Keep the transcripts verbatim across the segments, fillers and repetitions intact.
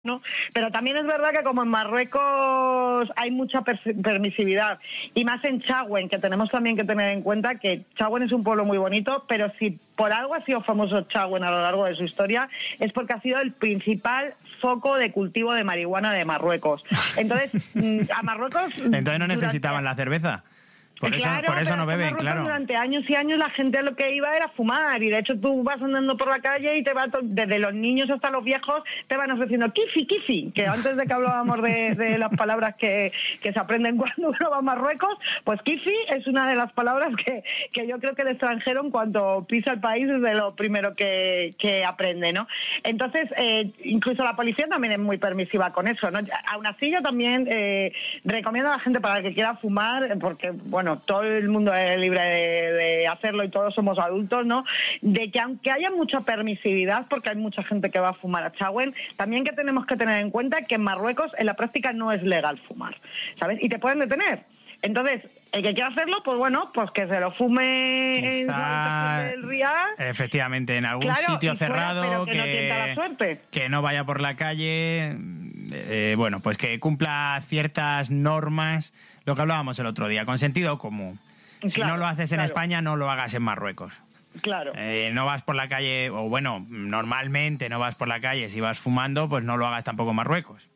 ¿no? Pero también es verdad que como en Marruecos hay mucha permisividad, y más en Chauen, que tenemos también que tener en cuenta que Chauen es un pueblo muy bonito, pero si por algo ha sido famoso Chauen a lo largo de su historia, es porque ha sido el principal foco de cultivo de marihuana de Marruecos. Entonces, a Marruecos... Entonces no necesitaban durante... la cerveza. Por eso, claro, por eso no beben, claro. Durante años y años la gente lo que iba era fumar, y de hecho tú vas andando por la calle y te va desde los niños hasta los viejos te van ofreciendo kifi, kifi, que antes de que hablábamos de, de las palabras que, que se aprenden cuando uno va a Marruecos, pues kifi es una de las palabras que, que yo creo que el extranjero en cuanto pisa el país es de lo primero que, que aprende, ¿no? Entonces, eh, incluso la policía también es muy permisiva con eso, ¿no? Aún así yo también eh, recomiendo a la gente para que quiera fumar, porque, bueno, todo el mundo es libre de, de hacerlo y todos somos adultos, ¿no? De que aunque haya mucha permisividad, porque hay mucha gente que va a fumar a Chauen, también que tenemos que tener en cuenta que en Marruecos en la práctica no es legal fumar, ¿sabes? Y te pueden detener. Entonces, el que quiera hacerlo, pues bueno, pues que se lo fume en la del Riad. Efectivamente, en algún claro, sitio cerrado, fuera, que, que, no tienta la suerte. que no vaya por la calle, eh, bueno, pues que cumpla ciertas normas, lo que hablábamos el otro día, con sentido común. Si claro, no lo haces en claro. España, no lo hagas en Marruecos. Claro. Eh, no vas por la calle, o bueno, normalmente no vas por la calle, si vas fumando, pues no lo hagas tampoco en Marruecos.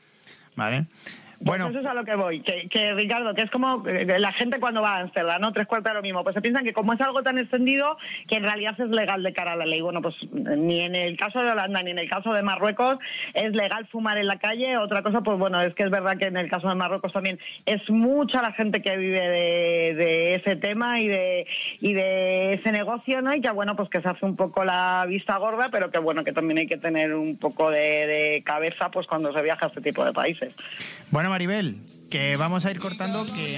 ¿Vale? Pues bueno, eso es a lo que voy, que, que Ricardo, que es como la gente cuando va a Ámsterdam, ¿no? Tres cuartos de lo mismo, pues se piensan que como es algo tan extendido, que en realidad es legal de cara a la ley. Bueno, pues ni en el caso de Holanda ni en el caso de Marruecos es legal fumar en la calle. Otra cosa, pues bueno, es que es verdad que en el caso de Marruecos también es mucha la gente que vive de, de ese tema y de, y de ese negocio, ¿no? Y que bueno, pues que se hace un poco la vista gorda, pero que bueno, que también hay que tener un poco de, de cabeza pues cuando se viaja a este tipo de países. Bueno, Maribel, que vamos a ir cortando, que